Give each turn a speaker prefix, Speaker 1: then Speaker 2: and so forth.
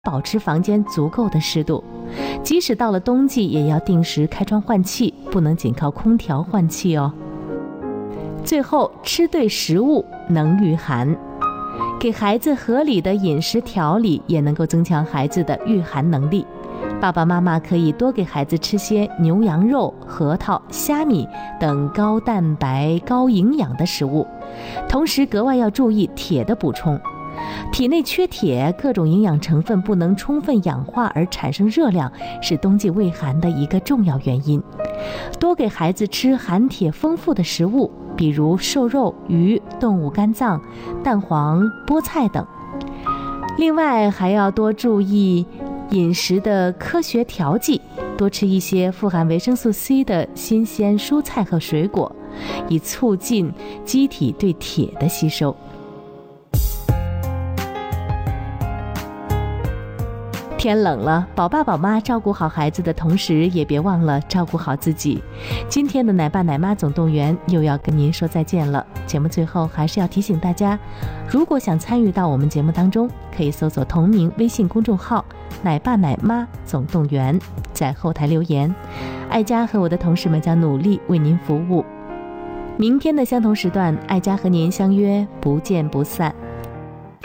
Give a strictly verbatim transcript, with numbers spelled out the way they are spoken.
Speaker 1: 保持房间足够的湿度。即使到了冬季，也要定时开窗换气，不能仅靠空调换气哦。最后，吃对食物能御寒。给孩子合理的饮食调理，也能够增强孩子的御寒能力。爸爸妈妈可以多给孩子吃些牛羊肉、核桃、虾米等高蛋白、高营养的食物，同时格外要注意铁的补充。体内缺铁，各种营养成分不能充分氧化而产生热量，是冬季畏寒的一个重要原因。多给孩子吃含铁丰富的食物，比如瘦肉、鱼、动物肝脏、蛋黄、菠菜等。另外还要多注意饮食的科学调剂，多吃一些富含维生素 C 的新鲜蔬菜和水果，以促进机体对铁的吸收。天冷了，宝爸宝妈照顾好孩子的同时，也别忘了照顾好自己。今天的奶爸奶妈总动员又要跟您说再见了。节目最后还是要提醒大家，如果想参与到我们节目当中，可以搜索同名微信公众号奶爸奶妈总动员，在后台留言，爱家和我的同事们将努力为您服务。明天的相同时段，爱家和您相约不见不散。